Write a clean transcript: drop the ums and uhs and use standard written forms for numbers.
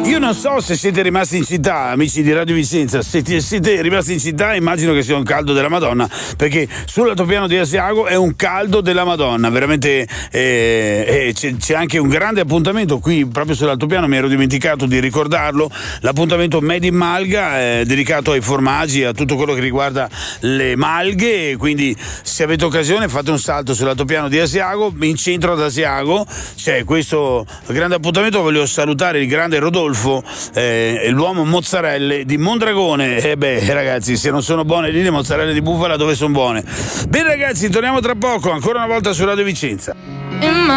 Io non so se siete rimasti in città, amici di Radio Vicenza. Se siete rimasti in città, immagino che sia un caldo della Madonna, perché sull'altopiano di Asiago è un caldo della Madonna, veramente. C'è anche un grande appuntamento qui proprio sull'altopiano, mi ero dimenticato di ricordarlo, l'appuntamento Made in Malga, dedicato ai formaggi, a tutto quello che riguarda le malghe, quindi se avete occasione fate un salto sull'altopiano di Asiago. In centro ad Asiago c'è questo grande appuntamento. Voglio salutare il grande Rodolfo, l'uomo mozzarelle di Mondragone. Ragazzi, se non sono buone lì le mozzarelle di bufala, dove sono buone? Bene ragazzi, torniamo tra poco, ancora una volta su Radio Vicenza.